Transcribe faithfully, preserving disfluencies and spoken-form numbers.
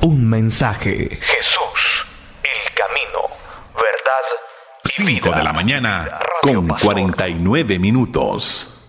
un mensaje. Jesús, el camino, verdad y vida. cinco de la mañana con cuarenta y nueve minutos.